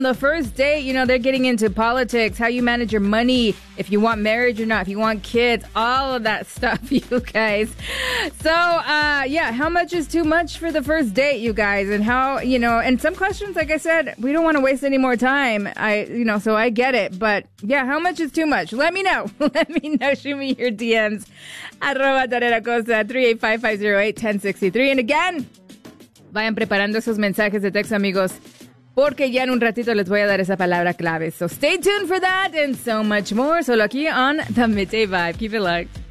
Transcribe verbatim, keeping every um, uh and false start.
The first date, you know, they're getting into politics, how you manage your money, if you want marriage or not, if you want kids, all of that stuff, you guys. So, uh, yeah, how much is too much for the first date, you guys? And how, you know, and some questions, like I said, we don't want to waste any more time. I, you know, so I get it. But, yeah, how much is too much? Let me know. Let me know. Shoot me your D Ms. Arroba Tarera Cosa, three eight five, five oh eight, one oh six three. And again, vayan preparando esos mensajes de texto, amigos, porque ya en un ratito les voy a dar esa palabra clave. So stay tuned for that and so much more. Solo aquí on The Midday Vibe. Keep it locked.